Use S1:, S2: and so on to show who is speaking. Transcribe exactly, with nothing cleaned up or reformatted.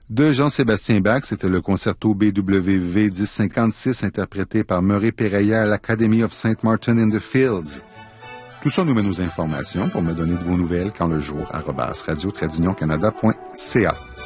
S1: De Jean-Sébastien Bach, c'était le concerto B W V dix cinquante-six interprété par Murray Pereira à l'Academy of Saint Martin in the Fields. Tout ça nous mène aux informations pour me donner de vos nouvelles quand le jour, arobase radio-canada point c a.